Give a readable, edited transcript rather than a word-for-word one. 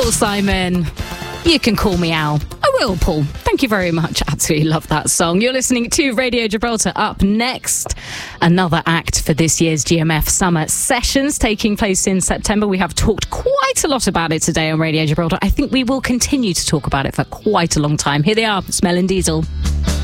Paul Simon. You can call me Al. I will, Paul. Thank you very much. Absolutely love that song. You're listening to Radio Gibraltar. Up next, another act for this year's GMF Summer Sessions taking place in September. We have talked quite a lot about it today on Radio Gibraltar. I think we will continue to talk about it for quite a long time. Here they are, Smell and Diesel.